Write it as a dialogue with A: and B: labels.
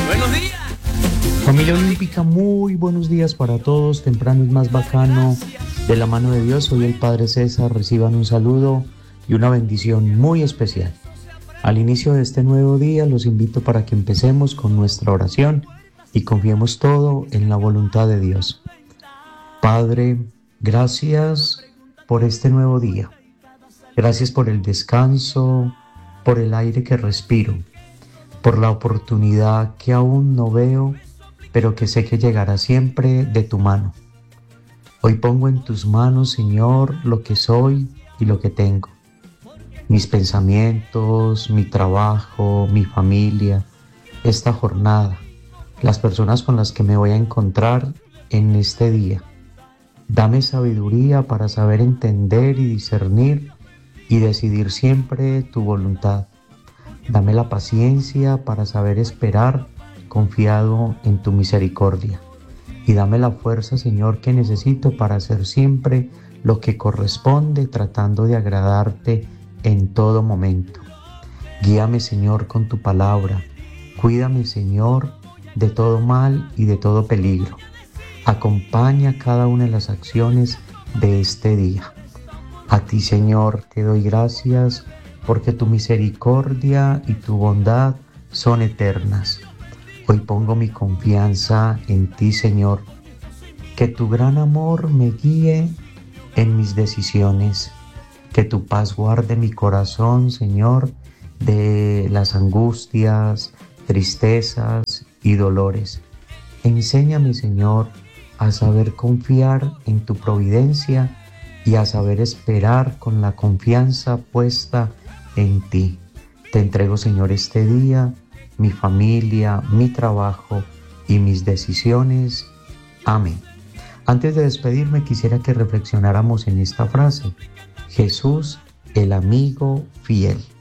A: Buenos días.
B: Familia Olímpica, muy buenos días para todos. Temprano es más bacano. De la mano de Dios, soy el Padre César. Reciban un saludo y una bendición muy especial. Al inicio de este nuevo día, los invito para que empecemos con nuestra oración y confiemos todo en la voluntad de Dios. Padre, gracias por este nuevo día. Gracias por el descanso, por el aire que respiro, por la oportunidad que aún no veo, pero que sé que llegará siempre de tu mano. Hoy pongo en tus manos, Señor, lo que soy y lo que tengo. Mis pensamientos, mi trabajo, mi familia, esta jornada, las personas con las que me voy a encontrar en este día. Dame sabiduría para saber entender y discernir y decidir siempre tu voluntad. Dame la paciencia para saber esperar confiado en tu misericordia. Y dame la fuerza, Señor, que necesito para hacer siempre lo que corresponde, tratando de agradarte en todo momento. Guíame, Señor, con tu palabra. Cuídame, Señor, de todo mal y de todo peligro. Acompaña cada una de las acciones de este día. A ti, Señor, te doy gracias porque tu misericordia y tu bondad son eternas. Hoy pongo mi confianza en ti, Señor. Que tu gran amor me guíe en mis decisiones. Que tu paz guarde mi corazón, Señor, de las angustias, tristezas y dolores. Enséñame, Señor, a saber confiar en tu providencia y a saber esperar con la confianza puesta en ti. Te entrego, Señor, este día, mi familia, mi trabajo y mis decisiones. Amén. Antes de despedirme, quisiera que reflexionáramos en esta frase: Jesús, el amigo fiel.